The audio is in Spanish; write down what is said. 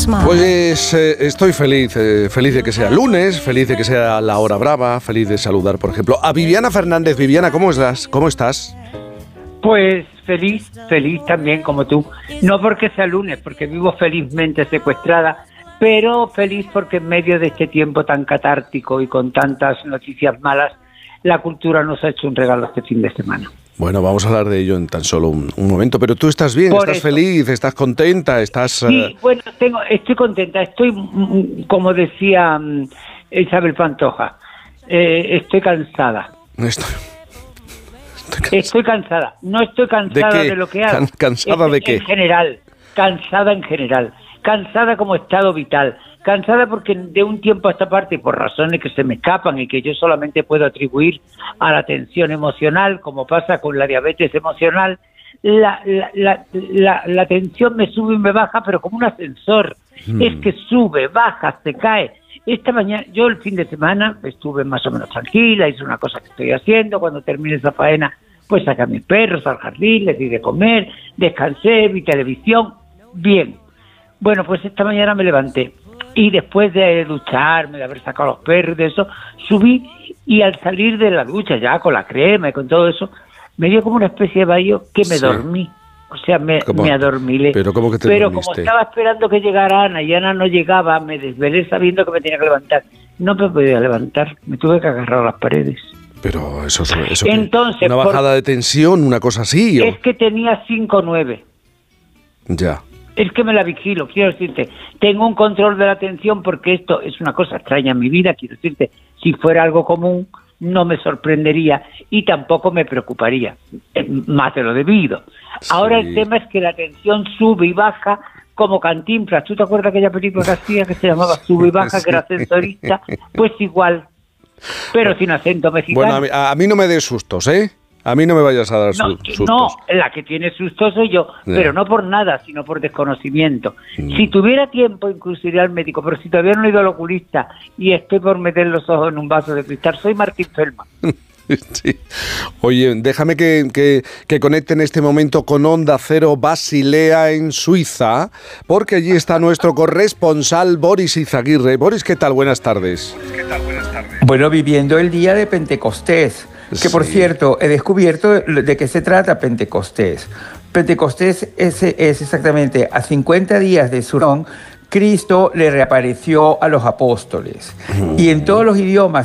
Pues estoy feliz de que sea lunes, feliz de que sea la hora brava, feliz de saludar, por ejemplo, a Viviana Fernández. Viviana, ¿cómo estás? ¿Cómo estás? Pues feliz también como tú. No porque sea lunes, porque vivo felizmente secuestrada, pero feliz porque en medio de este tiempo tan catártico y con tantas noticias malas, la cultura nos ha hecho un regalo este fin de semana. Bueno, vamos a hablar de ello en tan solo un momento, pero tú estás bien, estás feliz, estás contenta, estás... Sí, bueno, estoy contenta, estoy, como decía Isabel Pantoja, estoy cansada. Estoy cansada, no estoy cansada de lo que hago. ¿Cansada de qué? Cansada en general, cansada como estado vital, cansada porque de un tiempo a esta parte, por razones que se me escapan y que yo solamente puedo atribuir a la tensión emocional, como pasa con la diabetes emocional, la tensión me sube y me baja, pero como un ascensor. Es que sube, baja, se cae. Esta mañana, yo el fin de semana estuve más o menos tranquila, hice una cosa que estoy haciendo, cuando termine esa faena, pues saqué a mis perros al jardín, les di de comer, descansé, vi televisión, bien. Bueno, pues esta mañana me levanté y después de ducharme, de haber sacado los perros, de eso, subí y al salir de la ducha ya con la crema y con todo eso, me dio como una especie de vahío que me dormí. O sea, me adormilé. ¿Pero cómo que te Pero dormiste? como estaba esperando que llegara Ana y Ana no llegaba, me desvelé sabiendo que me tenía que levantar. No me podía levantar, me tuve que agarrar a las paredes. Pero eso entonces, una bajada de tensión, una cosa así. Es que tenía 5-9. Ya. Es que me la vigilo, quiero decirte, tengo un control de la tensión porque esto es una cosa extraña en mi vida, quiero decirte, si fuera algo común no me sorprendería y tampoco me preocuparía, más de lo debido. Sí. Ahora el tema es que la tensión sube y baja como Cantinflas. ¿Tú te acuerdas de aquella película que hacía que se llamaba Sube y Baja, que era ascensorista? Pues igual, pero sin acento mexicano. Bueno, a mí no me des sustos, ¿eh? A mí no me vayas a dar sustos. No, la que tiene sustos soy yo, pero no por nada, sino por desconocimiento. Si tuviera tiempo, incluso iría al médico, pero si todavía no he ido al oculista y estoy por meter los ojos en un vaso de cristal, soy Martín Feldman. Sí. Oye, déjame que conecte en este momento con Onda Cero Basilea en Suiza, porque allí está nuestro corresponsal Boris Izaguirre. Boris, ¿qué tal? Buenas tardes. Bueno, viviendo el día de Pentecostés. Que por cierto, he descubierto de qué se trata Pentecostés. Pentecostés es exactamente a 50 días de su Cristo le reapareció a los apóstoles. Y en todos los idiomas